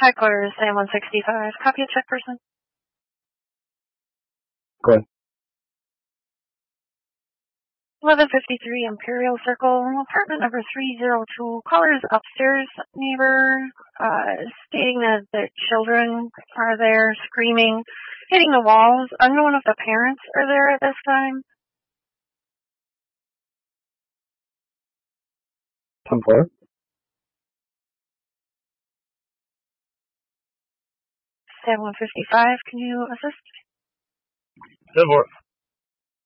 Heckler, Sam 165. Copy a check person. Go ahead. 1153 Imperial Circle, apartment number 302. Callers upstairs, neighbor, stating that their children are there screaming, hitting the walls. Unknown if the parents are there at this time. 10-4. Sam 155, can you assist? 10-4.